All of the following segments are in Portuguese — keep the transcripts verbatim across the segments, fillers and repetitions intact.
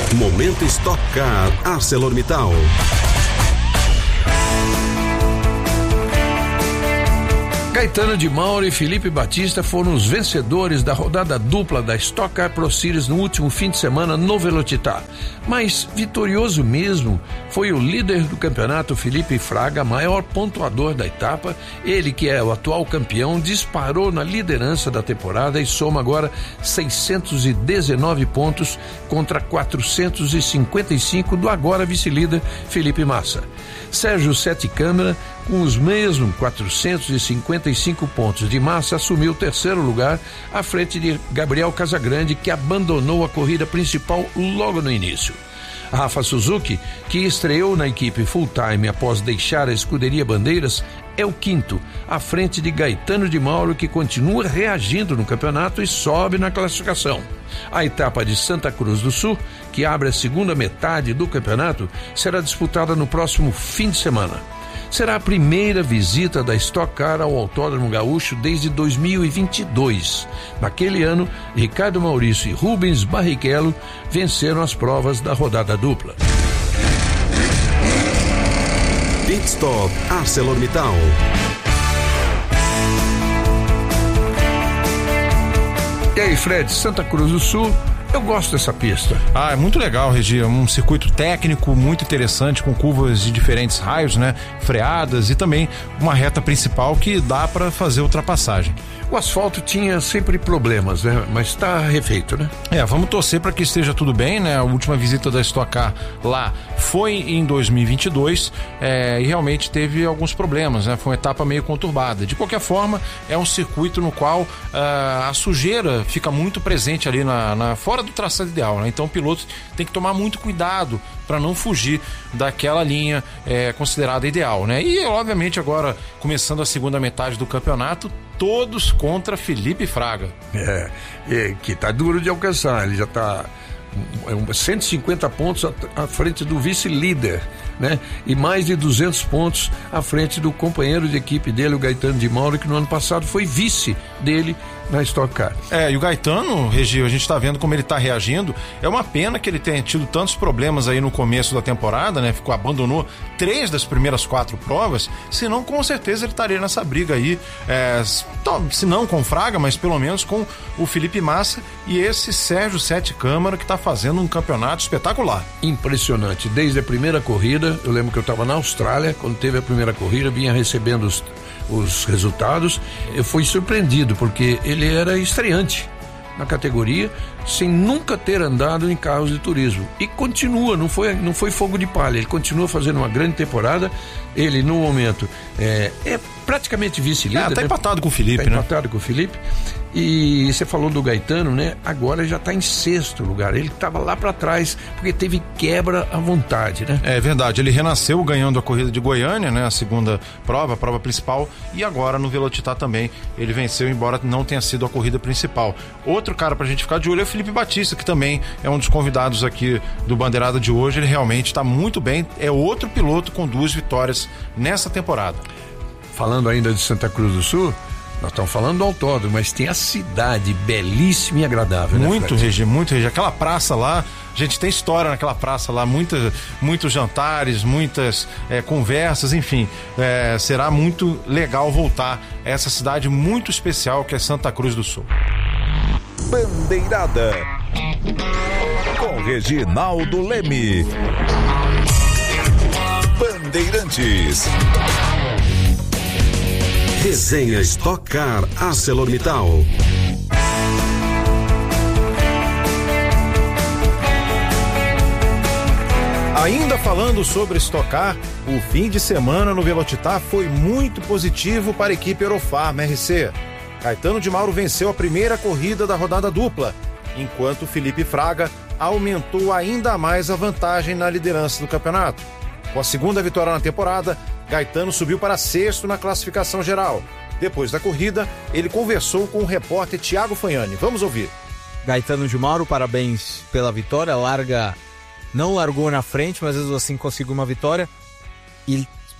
Momento Stock Car ArcelorMittal. Gaetano de Mauro e Felipe Batista foram os vencedores da rodada dupla da Stock Car Pro Series no último fim de semana no Velocitar. Mas vitorioso mesmo foi o líder do campeonato, Felipe Fraga, maior pontuador da etapa. Ele, que é o atual campeão, disparou na liderança da temporada e soma agora seiscentos e dezenove pontos contra quatrocentos e cinquenta e cinco do agora vice-líder Felipe Massa. Sérgio Sete Câmara, com os mesmos quatrocentos e cinquenta e cinco pontos de Massa, assumiu o terceiro lugar à frente de Gabriel Casagrande, que abandonou a corrida principal logo no início. Rafa Suzuki, que estreou na equipe full-time após deixar a escuderia Bandeiras, é o quinto, à frente de Gaetano de Mauro, que continua reagindo no campeonato e sobe na classificação. A etapa de Santa Cruz do Sul, que abre a segunda metade do campeonato, será disputada no próximo fim de semana. Será a primeira visita da Stock Car ao Autódromo Gaúcho desde dois mil e vinte e dois. Naquele ano, Ricardo Maurício e Rubens Barrichello venceram as provas da rodada dupla. Pit Stop ArcelorMittal. E aí, Fred, Santa Cruz do Sul, eu gosto dessa pista. Ah, é muito legal, Regi, um circuito técnico muito interessante, com curvas de diferentes raios, né, freadas, e também uma reta principal que dá para fazer ultrapassagem. O asfalto tinha sempre problemas, né? Mas está refeito, né? É, vamos torcer para que esteja tudo bem, né? A última visita da Stock Car lá foi em dois mil e vinte e dois, é, e realmente teve alguns problemas, né? Foi uma etapa meio conturbada. De qualquer forma, é um circuito no qual uh, a sujeira fica muito presente ali na, na fora do traçado ideal, né? Então o piloto tem que tomar muito cuidado para não fugir daquela linha é, considerada ideal, né? E obviamente agora, começando a segunda metade do campeonato, todos contra Felipe Fraga. É, é que tá duro de alcançar, ele já tá cento e cinquenta pontos à, à frente do vice-líder, né? E mais de duzentos pontos à frente do companheiro de equipe dele, o Gaetano de Mauro, que no ano passado foi vice dele na Stock Car. É, e o Gaetano, Regi, a gente tá vendo como ele tá reagindo. É uma pena que ele tenha tido tantos problemas aí no começo da temporada, né? Ficou, abandonou três das primeiras quatro provas, senão com certeza ele estaria nessa briga aí, é, se não com o Fraga, mas pelo menos com o Felipe Massa e esse Sérgio Sete Câmara, que tá fazendo um campeonato espetacular. Impressionante, desde a primeira corrida, eu lembro que eu estava na Austrália, quando teve a primeira corrida, vinha recebendo os os resultados, eu fui surpreendido, porque ele era estreante na categoria, sem nunca ter andado em carros de turismo, e continua, não foi, não foi fogo de palha, ele continua fazendo uma grande temporada. Ele no momento é, é praticamente vice-líder, é, tá né? empatado com o Felipe, tá né? empatado com o Felipe. E você falou do Gaetano, né? Agora já está em sexto lugar. Ele estava lá para trás porque teve quebra à vontade, né? É verdade, ele renasceu ganhando a corrida de Goiânia, né? A segunda prova, a prova principal, e agora no Velocitar também ele venceu, embora não tenha sido a corrida principal. Outro cara pra gente ficar de olho é o Felipe Batista, que também é um dos convidados aqui do Bandeirada de hoje. Ele realmente está muito bem, é outro piloto com duas vitórias nessa temporada. Falando ainda de Santa Cruz do Sul, nós estamos falando do autódromo, mas tem a cidade belíssima e agradável, né, muito, Fred? Regi, muito, Regi. Aquela praça lá, a gente tem história naquela praça lá, muita, muitos jantares, muitas é, conversas, enfim, é, será muito legal voltar a essa cidade muito especial que é Santa Cruz do Sul. Bandeirada com Reginaldo Leme. Bandeirantes. Resenha Stock Car ArcelorMittal. Ainda falando sobre Stock Car, o fim de semana no Velocitar foi muito positivo para a equipe Eurofarm R C. Gaetano de Mauro venceu a primeira corrida da rodada dupla, enquanto Felipe Fraga aumentou ainda mais a vantagem na liderança do campeonato. Com a segunda vitória na temporada, Gaetano subiu para sexto na classificação geral. Depois da corrida, ele conversou com o repórter Thiago Fagnani. Vamos ouvir. Gaetano de Mauro, parabéns pela vitória. Larga, não largou na frente, mas mesmo assim conseguiu uma vitória. E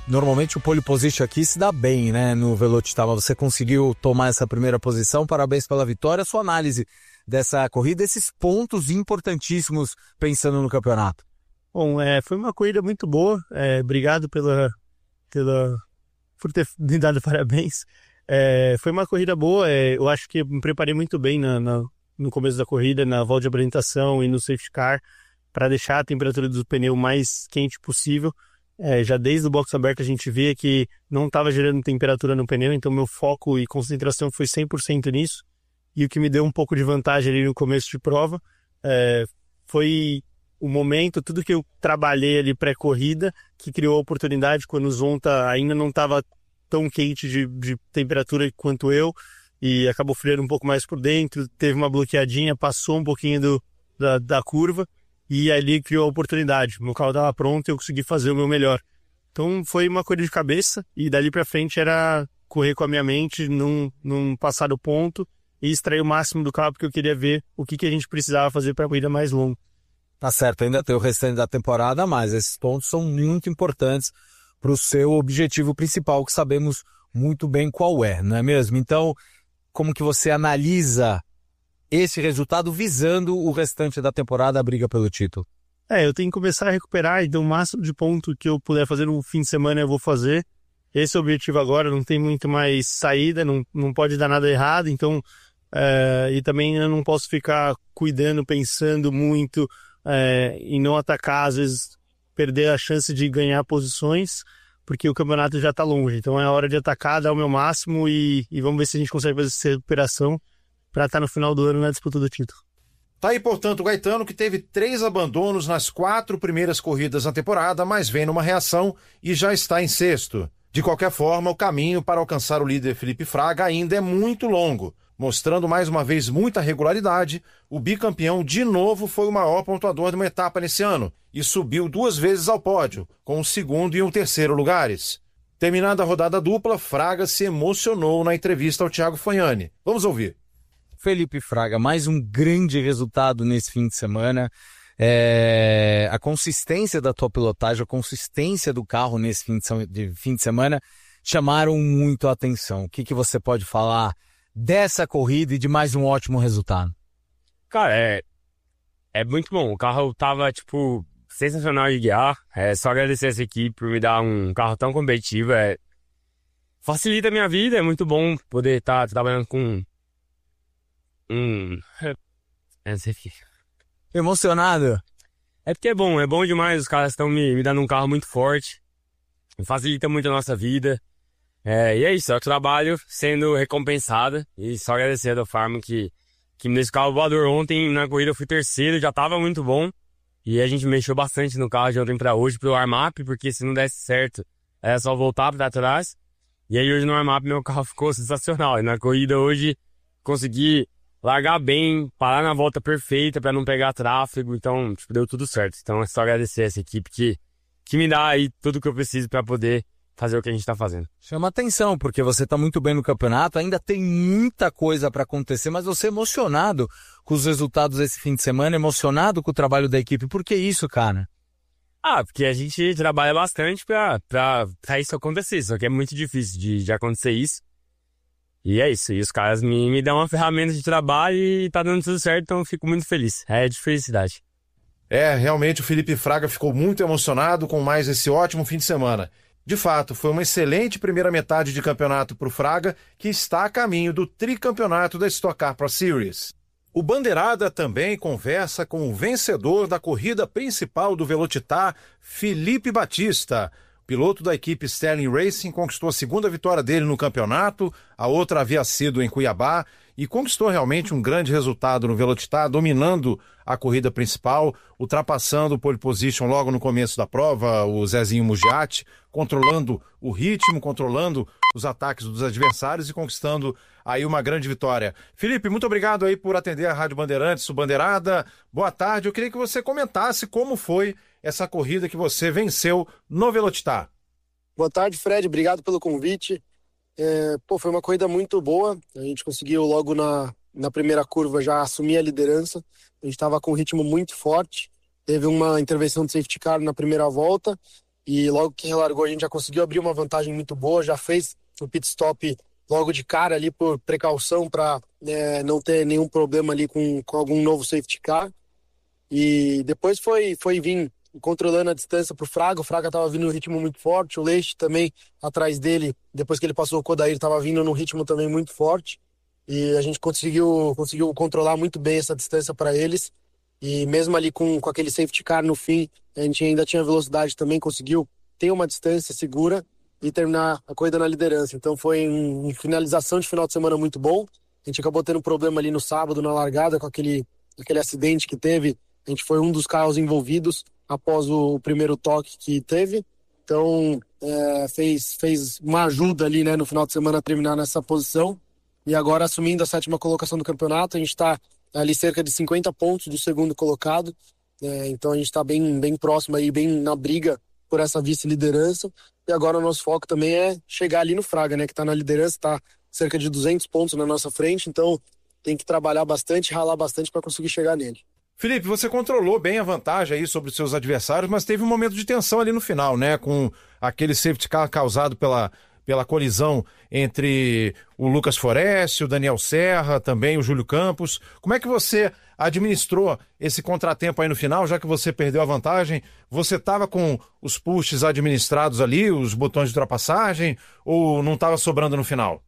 Normalmente o pole position aqui se dá bem, né, no Velocitar, mas você conseguiu tomar essa primeira posição, parabéns pela vitória. Sua análise dessa corrida, esses pontos importantíssimos pensando no campeonato. Bom, é, foi uma corrida muito boa, é, obrigado pela, pela, por ter me dado parabéns. É, foi uma corrida boa, é, eu acho que me preparei muito bem na, na, no começo da corrida, na volta de apresentação e no safety car, para deixar a temperatura do pneu mais quente possível. É, já desde o box aberto a gente via que não estava gerando temperatura no pneu, então meu foco e concentração foi cem por cento nisso. E o que me deu um pouco de vantagem ali no começo de prova é, foi o momento, tudo que eu trabalhei ali pré-corrida, que criou a oportunidade quando o Zonta ainda não estava tão quente de, de temperatura quanto eu, e acabou freando um pouco mais por dentro, teve uma bloqueadinha, passou um pouquinho do, da, da curva, e ali criou a oportunidade. Meu carro estava pronto e eu consegui fazer o meu melhor. Então foi uma corrida de cabeça, e dali para frente era correr com a minha mente, não, não passar do ponto, e extrair o máximo do carro, porque eu queria ver o que, que a gente precisava fazer para a corrida mais longa. Tá certo, ainda tem o restante da temporada, mas esses pontos são muito importantes para o seu objetivo principal, que sabemos muito bem qual é, não é mesmo? Então, como que você analisa esse resultado visando o restante da temporada, a briga pelo título? É, eu tenho que começar a recuperar, então o máximo de ponto que eu puder fazer no fim de semana eu vou fazer. Esse é o objetivo agora, não tem muito mais saída, não, não pode dar nada errado, então, é, e também eu não posso ficar cuidando, pensando muito é, em não atacar, às vezes perder a chance de ganhar posições, porque o campeonato já está longe, então é hora de atacar, dar o meu máximo e, e vamos ver se a gente consegue fazer essa recuperação para estar no final do ano na disputa do título. Tá aí, portanto, o Gaetano, que teve três abandonos nas quatro primeiras corridas da temporada, mas vem numa reação e já está em sexto. De qualquer forma, o caminho para alcançar o líder Felipe Fraga ainda é muito longo. Mostrando mais uma vez muita regularidade, o bicampeão de novo foi o maior pontuador de uma etapa nesse ano e subiu duas vezes ao pódio, com o segundo e o terceiro lugares. Terminada a rodada dupla, Fraga se emocionou na entrevista ao Thiago Fagnani. Vamos ouvir. Felipe Fraga, mais um grande resultado nesse fim de semana. É, a consistência da tua pilotagem, a consistência do carro nesse fim de, de, fim de semana chamaram muito a atenção. O que, que você pode falar dessa corrida e de mais um ótimo resultado? Cara, é, é muito bom. O carro tava, tipo, sensacional de guiar. É só agradecer essa equipe por me dar um carro tão competitivo. É, facilita a minha vida, é muito bom poder estar tá trabalhando com um... É, não sei o que... Emocionado? É porque é bom, é bom demais. Os caras estão me, me dando um carro muito forte. Facilita muito a nossa vida. É, e é isso, é o trabalho sendo recompensado. E só agradecer ao Farm que, que me deu esse carro voador. Ontem na corrida eu fui terceiro, já tava muito bom. E a gente mexeu bastante no carro de ontem pra hoje, pro warm-up, porque se não desse certo, é só voltar pra trás. E aí hoje no warm-up meu carro ficou sensacional. E na corrida hoje consegui largar bem, parar na volta perfeita para não pegar tráfego, então tipo, deu tudo certo. Então é só agradecer essa equipe que, que me dá aí tudo que eu preciso para poder fazer o que a gente está fazendo. Chama atenção, porque você está muito bem no campeonato, ainda tem muita coisa para acontecer, mas você é emocionado com os resultados desse fim de semana, emocionado com o trabalho da equipe. Por que isso, cara? Ah, porque a gente trabalha bastante para isso acontecer, só que é muito difícil de, de acontecer isso. E é isso, e os caras me, me dão uma ferramenta de trabalho e tá dando tudo certo, então eu fico muito feliz. É de felicidade. É, realmente o Felipe Fraga ficou muito emocionado com mais esse ótimo fim de semana. De fato, foi uma excelente primeira metade de campeonato para o Fraga, que está a caminho do tricampeonato da Stock Car Pro Series. O Bandeirada também conversa com o vencedor da corrida principal do Velocitar, Felipe Batista. Piloto da equipe Sterling Racing, conquistou a segunda vitória dele no campeonato, a outra havia sido em Cuiabá, e conquistou realmente um grande resultado no Velocitar, dominando a corrida principal, ultrapassando o pole position logo no começo da prova, o Zezinho Mugiati, controlando o ritmo, controlando os ataques dos adversários e conquistando aí uma grande vitória. Felipe, muito obrigado aí por atender a Rádio Bandeirantes, o Bandeirada. Boa tarde, eu queria que você comentasse como foi essa corrida que você venceu no Velocitar. Boa tarde, Fred, obrigado pelo convite. É, pô, foi uma corrida muito boa, a gente conseguiu logo na, na primeira curva já assumir a liderança, a gente estava com um ritmo muito forte, teve uma intervenção de safety car na primeira volta, e logo que relargou a gente já conseguiu abrir uma vantagem muito boa, já fez o pit stop logo de cara ali por precaução para é, não ter nenhum problema ali com, com algum novo safety car. E depois foi, foi vir controlando a distância para o Fraga. O Fraga estava vindo num ritmo muito forte, o Leite também atrás dele, depois que ele passou o Kodair, estava vindo num ritmo também muito forte. E a gente conseguiu, conseguiu controlar muito bem essa distância para eles. E mesmo ali com, com aquele safety car no fim, a gente ainda tinha velocidade também, conseguiu ter uma distância segura e terminar a corrida na liderança. Então foi uma finalização de final de semana muito bom. A gente acabou tendo um problema ali no sábado, na largada, com aquele, aquele acidente que teve. A gente foi um dos carros envolvidos após o, o primeiro toque que teve. Então é, fez, fez uma ajuda ali, né, no final de semana a terminar nessa posição. E agora assumindo a sétima colocação do campeonato, a gente está ali cerca de cinquenta pontos do segundo colocado. É, então a gente está bem, bem próximo aí, bem na briga por essa vice-liderança. E agora o nosso foco também é chegar ali no Fraga, né, que está na liderança, está cerca de duzentos pontos na nossa frente, então tem que trabalhar bastante, ralar bastante para conseguir chegar nele. Felipe, você controlou bem a vantagem aí sobre os seus adversários, mas teve um momento de tensão ali no final, né, com aquele safety car causado pela, pela colisão entre o Lucas Forest, o Daniel Serra, também o Júlio Campos. Como é que você administrou esse contratempo aí no final, já que você perdeu a vantagem? Você estava com os pushes administrados ali, os botões de ultrapassagem, ou não estava sobrando no final?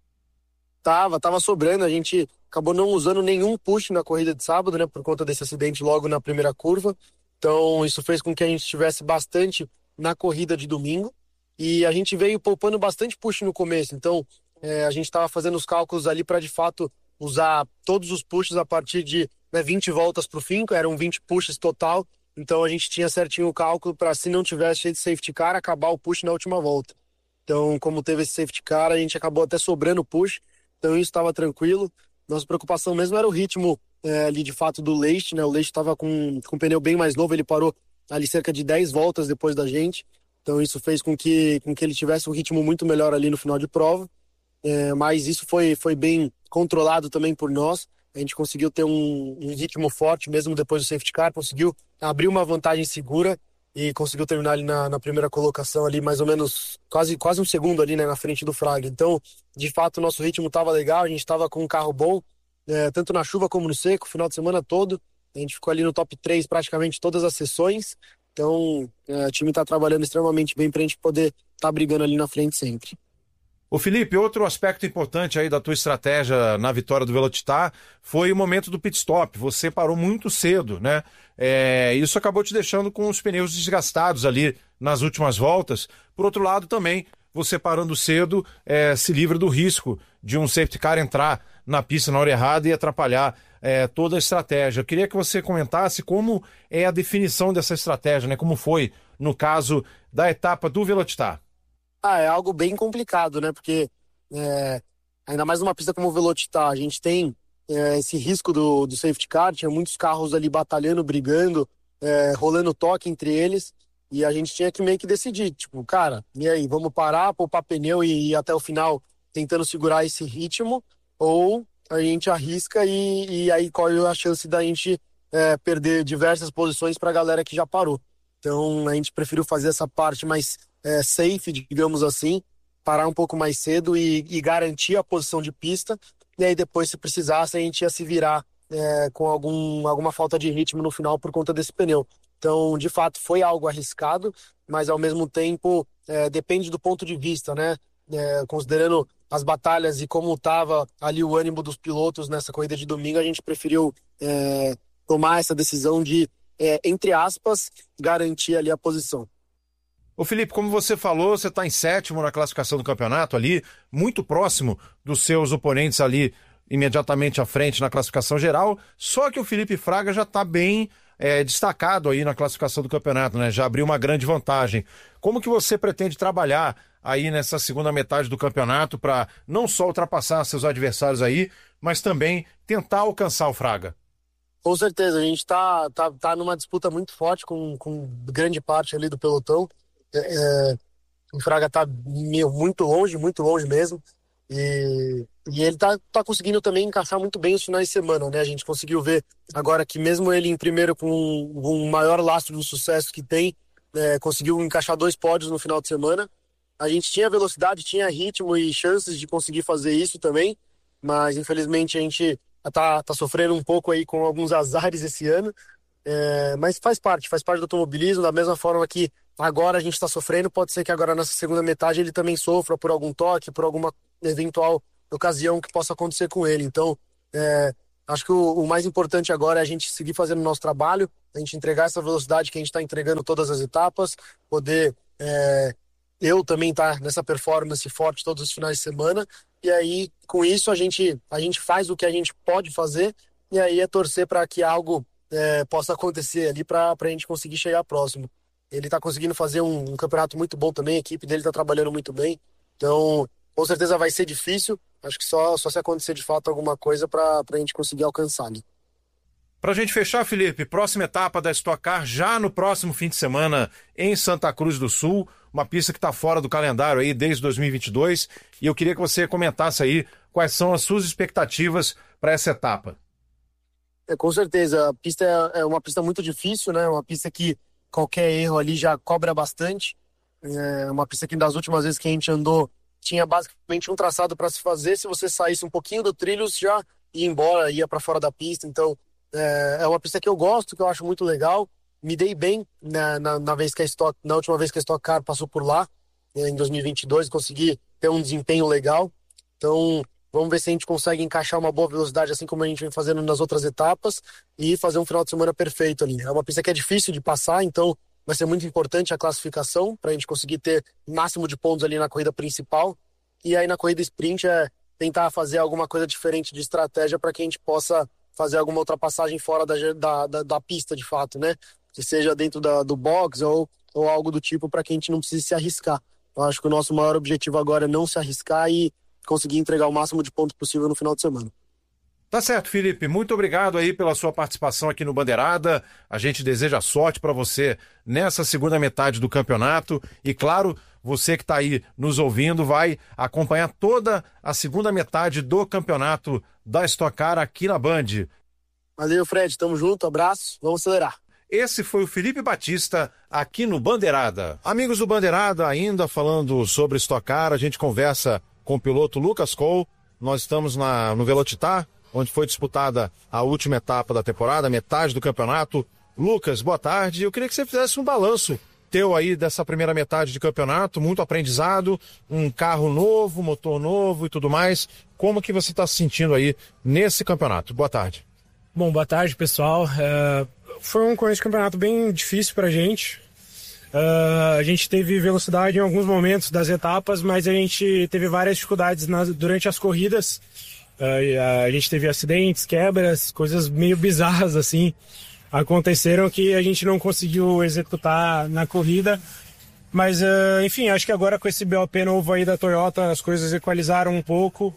Tava, tava sobrando. A gente acabou não usando nenhum push na corrida de sábado, né, por conta desse acidente logo na primeira curva. Então isso fez com que a gente tivesse bastante na corrida de domingo. E a gente veio poupando bastante push no começo. Então é, a gente estava fazendo os cálculos ali para de fato usar todos os pushes a partir de, né, vinte voltas para o fim, eram vinte pushes total. Então a gente tinha certinho o cálculo para, se não tivesse cheio de safety car, acabar o push na última volta. Então, como teve esse safety car, a gente acabou até sobrando push. Então isso estava tranquilo. Nossa preocupação mesmo era o ritmo é, ali de fato do Leite, né? O Leite estava com, com um pneu bem mais novo, ele parou ali cerca de dez voltas depois da gente. Então isso fez com que, com que ele tivesse um ritmo muito melhor ali no final de prova. É, mas isso foi, foi bem controlado também por nós. A gente conseguiu ter um, um ritmo forte mesmo depois do safety car, conseguiu abrir uma vantagem segura e conseguiu terminar ali na, na primeira colocação ali, mais ou menos quase, quase um segundo ali, né, na frente do Fraga. Então, de fato, o nosso ritmo estava legal, a gente estava com um carro bom, é, tanto na chuva como no seco, o final de semana todo. A gente ficou ali no top três praticamente todas as sessões. Então, é, o time está trabalhando extremamente bem para a gente poder estar tá brigando ali na frente sempre. Ô Felipe, outro aspecto importante aí da tua estratégia na vitória do Velocitar foi o momento do pit stop. Você parou muito cedo, né? É, isso acabou te deixando com os pneus desgastados ali nas últimas voltas. Por outro lado, também, você parando cedo é, se livra do risco de um safety car entrar na pista na hora errada e atrapalhar é, toda a estratégia. Eu queria que você comentasse como é a definição dessa estratégia, né? Como foi no caso da etapa do Velocitar. Ah, é algo bem complicado, né? Porque é, ainda mais numa pista como o Velocitar, a gente tem é, esse risco do, do safety car, tinha muitos carros ali batalhando, brigando, é, rolando toque entre eles, e a gente tinha que meio que decidir, tipo, cara, e aí, vamos parar, poupar pneu e ir até o final tentando segurar esse ritmo, ou a gente arrisca e, e aí corre a chance da gente é, perder diversas posições para a galera que já parou. Então a gente preferiu fazer essa parte mais É, safe, digamos assim, parar um pouco mais cedo e, e garantir a posição de pista, e aí depois, se precisasse, a gente ia se virar é, com algum, alguma falta de ritmo no final por conta desse pneu. Então, de fato, foi algo arriscado, mas ao mesmo tempo é, depende do ponto de vista, né? É, considerando as batalhas e como estava ali o ânimo dos pilotos nessa corrida de domingo, a gente preferiu é, tomar essa decisão de, é, entre aspas, garantir ali a posição. Ô Felipe, como você falou, você está em sétimo na classificação do campeonato ali, muito próximo dos seus oponentes ali, imediatamente à frente na classificação geral, só que o Felipe Fraga já está bem é, destacado aí na classificação do campeonato, né? Já abriu uma grande vantagem. Como que você pretende trabalhar aí nessa segunda metade do campeonato para não só ultrapassar seus adversários aí, mas também tentar alcançar o Fraga? Com certeza, a gente está tá, tá numa disputa muito forte com, com grande parte ali do pelotão. É, o Fraga tá meu, muito longe, muito longe mesmo, e, e ele tá, tá conseguindo também encaixar muito bem os finais de semana, né? A gente conseguiu ver agora que mesmo ele em primeiro com um, um maior lastro do sucesso que tem, é, conseguiu encaixar dois pódios no final de semana. A gente tinha velocidade, tinha ritmo e chances de conseguir fazer isso também, mas infelizmente a gente tá, tá sofrendo um pouco aí com alguns azares esse ano, é, mas faz parte, faz parte do automobilismo, da mesma forma que agora a gente está sofrendo, pode ser que agora nessa segunda metade ele também sofra por algum toque, por alguma eventual ocasião que possa acontecer com ele. Então, é, acho que o, o mais importante agora é a gente seguir fazendo o nosso trabalho, a gente entregar essa velocidade que a gente está entregando todas as etapas, poder é, eu também estar tá nessa performance forte todos os finais de semana, e aí com isso a gente, a gente faz o que a gente pode fazer, e aí é torcer para que algo é, possa acontecer ali para a gente conseguir chegar próximo. Ele está conseguindo fazer um, um campeonato muito bom também, a equipe dele está trabalhando muito bem. Então, com certeza vai ser difícil. Acho que só, só se acontecer de fato alguma coisa para a gente conseguir alcançar ali. Para a gente fechar, Felipe, próxima etapa da Stock Car já no próximo fim de semana em Santa Cruz do Sul, uma pista que está fora do calendário aí desde dois mil e vinte e dois. E eu queria que você comentasse aí quais são as suas expectativas para essa etapa. É, com certeza, a pista é, é uma pista muito difícil, né? Uma pista que qualquer erro ali já cobra bastante. É uma pista que das últimas vezes que a gente andou tinha basicamente um traçado para se fazer. Se você saísse um pouquinho do trilho, já ia embora, ia para fora da pista. Então é, é uma pista que eu gosto, que eu acho muito legal. Me dei bem na, na, na, vez que a Stock, na última vez que a Stock Car passou por lá, em dois mil e vinte e dois, consegui ter um desempenho legal. Então vamos ver se a gente consegue encaixar uma boa velocidade, assim como a gente vem fazendo nas outras etapas, e fazer um final de semana perfeito ali. É uma pista que é difícil de passar, então vai ser muito importante a classificação, para a gente conseguir ter o máximo de pontos ali na corrida principal. E aí na corrida sprint é tentar fazer alguma coisa diferente de estratégia para que a gente possa fazer alguma ultrapassagem fora da, da, da, da pista, de fato, né? Que seja dentro da, do box ou, ou algo do tipo, para que a gente não precise se arriscar. Eu acho que o nosso maior objetivo agora é não se arriscar e conseguir entregar o máximo de pontos possível no final de semana. Tá certo, Felipe. Muito obrigado aí pela sua participação aqui no Bandeirada. A gente deseja sorte para você nessa segunda metade do campeonato. E, claro, você que está aí nos ouvindo vai acompanhar toda a segunda metade do campeonato da Stock Car aqui na Band. Valeu, Fred. Tamo junto. Abraço. Vamos acelerar. Esse foi o Felipe Batista aqui no Bandeirada. Amigos do Bandeirada, ainda falando sobre Stock Car, a gente conversa com o piloto Lucas Cole. Nós estamos na, no Velocitar, onde foi disputada a última etapa da temporada, metade do campeonato. Lucas, boa tarde. Eu queria que você fizesse um balanço teu aí dessa primeira metade de campeonato, muito aprendizado, um carro novo, motor novo e tudo mais. Como que você está se sentindo aí nesse campeonato? Boa tarde. Bom, boa tarde, pessoal. Uh, foi um começo de campeonato bem difícil pra gente. Uh, a gente teve velocidade em alguns momentos das etapas, mas a gente teve várias dificuldades nas, durante as corridas. Uh, a gente teve acidentes, quebras, coisas meio bizarras assim aconteceram que a gente não conseguiu executar na corrida. Mas, uh, enfim, acho que agora com esse B O P novo aí da Toyota as coisas equalizaram um pouco.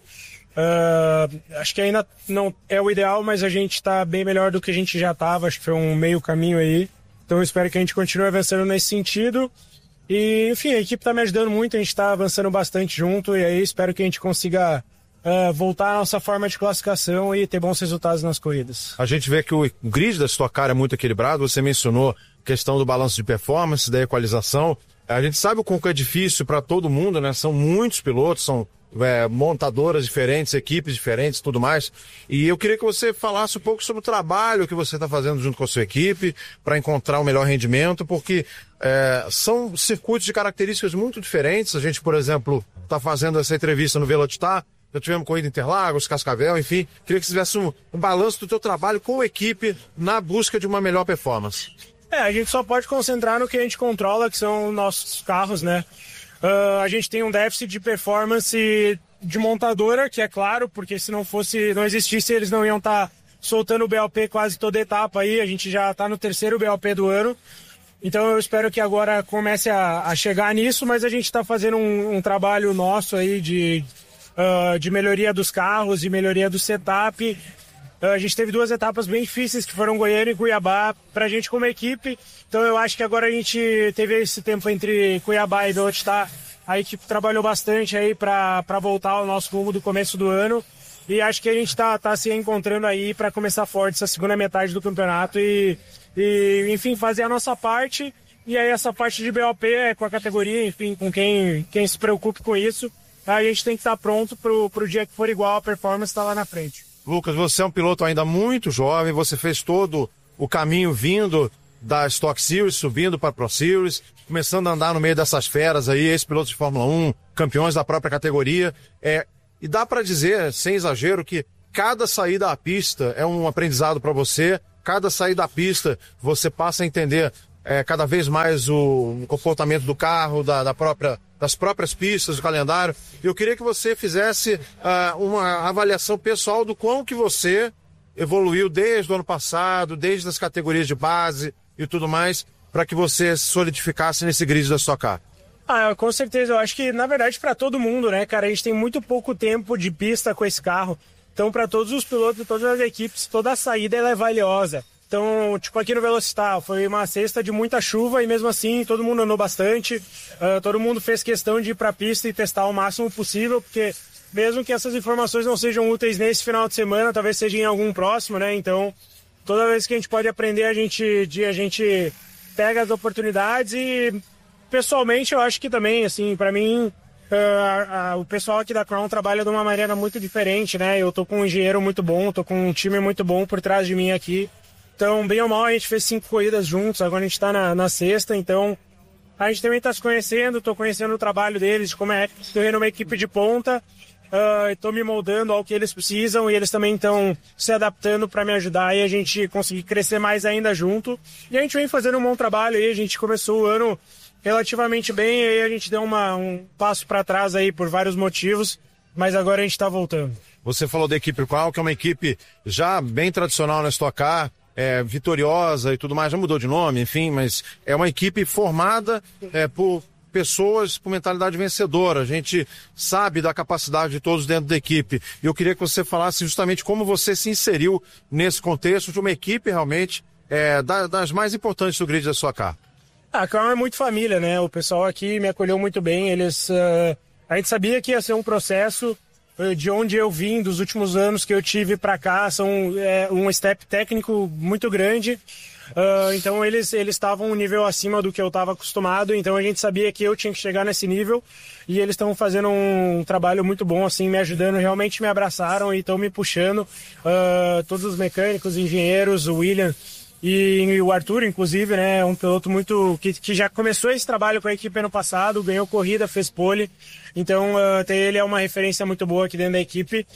Uh, acho que ainda não é o ideal, mas a gente está bem melhor do que a gente já estava. Acho que foi um meio caminho aí. Então eu espero que a gente continue avançando nesse sentido. E, enfim, a equipe está me ajudando muito, a gente está avançando bastante junto. E aí espero que a gente consiga uh, voltar à nossa forma de classificação e ter bons resultados nas corridas. A gente vê que o grid da Stock Car é muito equilibrado. Você mencionou a questão do balanço de performance, da equalização. A gente sabe o quanto é difícil para todo mundo, né? São muitos pilotos, são É, montadoras diferentes, equipes diferentes, tudo mais. E eu queria que você falasse um pouco sobre o trabalho que você está fazendo junto com a sua equipe para encontrar o melhor rendimento, porque é, são circuitos de características muito diferentes. A gente, por exemplo, está fazendo essa entrevista no Velocitar, já tivemos corrida em Interlagos, Cascavel, enfim. Queria que você tivesse um, um balanço do teu trabalho com a equipe na busca de uma melhor performance. É, a gente só pode concentrar no que a gente controla, que são nossos carros, né? Uh, a gente tem um déficit de performance de montadora, que é claro, porque se não fosse, não existisse, eles não iam estar tá soltando o B O P quase toda etapa aí. A gente já está no terceiro B O P do ano. Então eu espero que agora comece a, a chegar nisso, mas a gente está fazendo um, um trabalho nosso aí de, uh, de melhoria dos carros, de melhoria do setup. Uh, a gente teve duas etapas bem difíceis, que foram Goiânia e Cuiabá, para a gente como equipe. Então eu acho que agora a gente teve esse tempo entre Cuiabá e Velocitar. A equipe trabalhou bastante aí para voltar ao nosso rumo do começo do ano. E acho que a gente está tá se encontrando aí para começar forte essa segunda metade do campeonato e, e, enfim, fazer a nossa parte E aí essa parte de B O P é com a categoria, enfim, com quem, quem se preocupe com isso. A gente tem que estar pronto pro, pro dia que for igual, a performance está lá na frente. Lucas, você é um piloto ainda muito jovem, você fez todo o caminho vindo da Stock Series, subindo para a Pro Series, começando a andar no meio dessas feras aí, ex-pilotos de Fórmula um, campeões da própria categoria. É, e dá para dizer, sem exagero, que cada saída à pista é um aprendizado para você, cada saída à pista você passa a entender é, cada vez mais o comportamento do carro, da, da própria, das próprias pistas, do calendário. Eu queria que você fizesse uh, uma avaliação pessoal do quão que você evoluiu desde o ano passado, desde as categorias de base e tudo mais, para que você se solidificasse nesse grid da Stock Car. Ah, com certeza. Eu acho que, na verdade, para todo mundo, né, cara? A gente tem muito pouco tempo de pista com esse carro. Então, para todos os pilotos de todas as equipes, toda a saída ela é valiosa. Então, tipo aqui no Velocitar, foi uma sexta de muita chuva e mesmo assim todo mundo andou bastante. Uh, todo mundo fez questão de ir para a pista e testar o máximo possível, porque mesmo que essas informações não sejam úteis nesse final de semana, talvez seja em algum próximo, né? Então, toda vez que a gente pode aprender, a gente, a gente pega as oportunidades e, pessoalmente, eu acho que também, assim, para mim, uh, uh, o pessoal aqui da Crown trabalha de uma maneira muito diferente, né? Eu tô com um engenheiro muito bom, tô com um time muito bom por trás de mim aqui. Então, bem ou mal, a gente fez cinco corridas juntos, agora a gente tá na, na sexta, então a gente também tá se conhecendo, tô conhecendo o trabalho deles, como é, tô numa equipe de ponta. Uh, estou me moldando ao que eles precisam e eles também estão se adaptando para me ajudar e a gente conseguir crescer mais ainda junto. E a gente vem fazendo um bom trabalho aí, a gente começou o ano relativamente bem e aí a gente deu uma, um passo para trás aí por vários motivos, mas agora a gente está voltando. Você falou da equipe Qual, que é uma equipe já bem tradicional na Stock Car, é, vitoriosa e tudo mais, já mudou de nome, enfim, mas é uma equipe formada é, por pessoas com mentalidade vencedora. A gente sabe da capacidade de todos dentro da equipe. E eu queria que você falasse justamente como você se inseriu nesse contexto de uma equipe realmente é, das mais importantes do grid da Stock Car. A Crown é muito família, né? O pessoal aqui me acolheu muito bem. Eles, uh, a gente sabia que ia ser um processo. De onde eu vim, dos últimos anos que eu tive para cá, são é, um step técnico muito grande. Uh, então eles eles estavam um nível acima do que eu estava acostumado, então a gente sabia que eu tinha que chegar nesse nível e eles estão fazendo um trabalho muito bom, assim, me ajudando, realmente me abraçaram e estão me puxando. Uh, todos os mecânicos, engenheiros, o William e, e o Arthur, inclusive, né, um piloto muito que, que já começou esse trabalho com a equipe ano passado, ganhou corrida, fez pole. Então, uh, até ele é uma referência muito boa aqui dentro da equipe.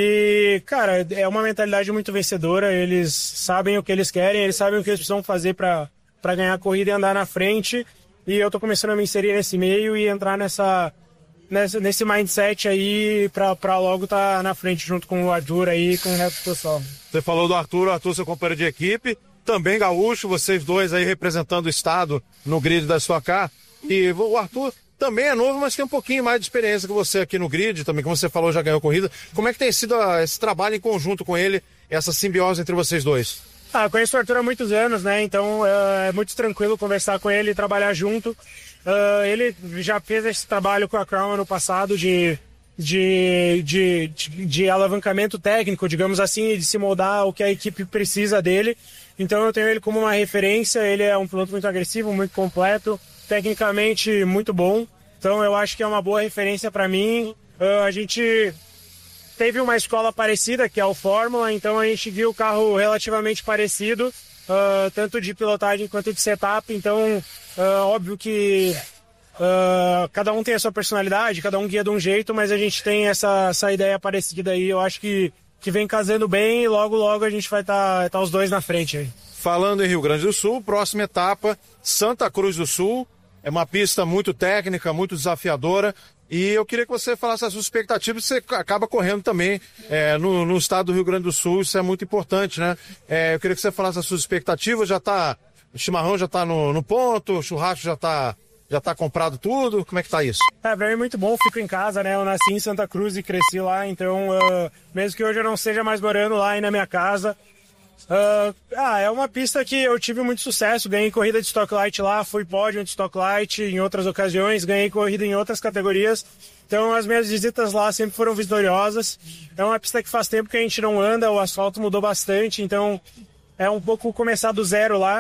E, cara, é uma mentalidade muito vencedora. Eles sabem o que eles querem, eles sabem o que eles precisam fazer para para ganhar a corrida e andar na frente. E eu tô começando a me inserir nesse meio e entrar nessa, nessa nesse mindset aí para logo estar tá na frente junto com o Arthur aí e com o resto do pessoal. Você falou do Arthur, o Arthur, seu companheiro de equipe, também gaúcho, vocês dois aí representando o estado no grid da Stock Car. E o Arthur também é novo, mas tem um pouquinho mais de experiência que você aqui no grid, também, como você falou, já ganhou corrida. Como é que tem sido a, esse trabalho em conjunto com ele, essa simbiose entre vocês dois? Ah, eu conheço o Arthur há muitos anos, né? Então é, é muito tranquilo conversar com ele e trabalhar junto. Uh, ele já fez esse trabalho com a Crown ano passado de, de, de, de, de alavancamento técnico, digamos assim, de se moldar ao que a equipe precisa dele. Então eu tenho ele como uma referência, ele é um piloto muito agressivo, muito completo, tecnicamente muito bom, então eu acho que é uma boa referência para mim. Uh, a gente teve uma escola parecida, que é o Fórmula, então a gente viu o carro relativamente parecido, uh, tanto de pilotagem quanto de setup, então uh, óbvio que uh, cada um tem a sua personalidade, cada um guia de um jeito, mas a gente tem essa, essa ideia parecida aí, eu acho que, que vem casando bem e logo logo a gente vai estar tá, tá os dois na frente aí. Falando em Rio Grande do Sul, próxima etapa, Santa Cruz do Sul. É uma pista muito técnica, muito desafiadora. E eu queria que você falasse as suas expectativas. Você acaba correndo também é, no, no estado do Rio Grande do Sul. Isso é muito importante, né? É, eu queria que você falasse as suas expectativas. Já tá, o chimarrão já está no, no ponto, o churrasco já está já tá comprado tudo. Como é que tá isso? É, pra mim é muito bom. Eu fico em casa, né? Eu nasci em Santa Cruz e cresci lá. Então, uh, mesmo que hoje eu não esteja mais morando lá aí na minha casa, Uh, ah, é uma pista que eu tive muito sucesso, ganhei corrida de Stock Light lá, fui pódio de Stock Light em outras ocasiões, ganhei corrida em outras categorias, então as minhas visitas lá sempre foram vitoriosas. É uma pista que faz tempo que a gente não anda, o asfalto mudou bastante, então é um pouco começar do zero lá,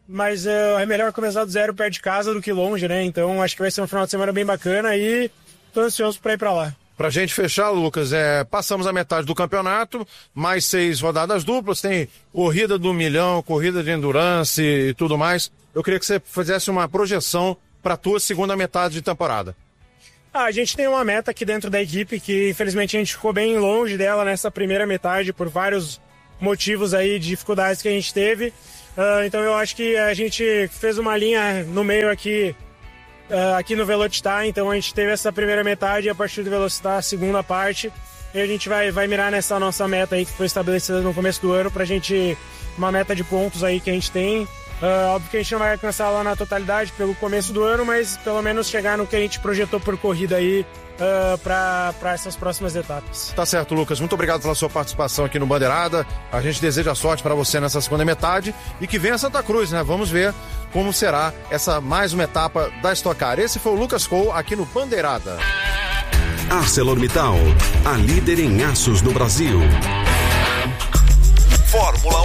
mas uh, é melhor começar do zero perto de casa do que longe, né? Então acho que vai ser um final de semana bem bacana e tô ansioso para ir para lá. Pra gente fechar, Lucas, é, passamos a metade do campeonato, mais seis rodadas duplas, tem corrida do milhão, corrida de endurance e tudo mais. Eu queria que você fizesse uma projeção para a tua segunda metade de temporada. Ah, a gente tem uma meta aqui dentro da equipe que infelizmente a gente ficou bem longe dela nessa primeira metade por vários motivos aí, dificuldades que a gente teve. Uh, então eu acho que a gente fez uma linha no meio aqui, uh, aqui no Velocitar, então a gente teve essa primeira metade e a partir do Velocitar a segunda parte. E a gente vai, vai mirar nessa nossa meta aí que foi estabelecida no começo do ano pra gente, uma meta de pontos aí que a gente tem. Uh, óbvio que a gente não vai alcançar lá na totalidade pelo começo do ano, mas pelo menos chegar no que a gente projetou por corrida aí uh, para essas próximas etapas. Tá certo, Lucas. Muito obrigado pela sua participação aqui no Bandeirada. A gente deseja sorte para você nessa segunda metade e que venha Santa Cruz, né? Vamos ver como será essa mais uma etapa da Stock Car. Esse foi o Lucas Cole aqui no Bandeirada. ArcelorMittal, a líder em aços no Brasil. Fórmula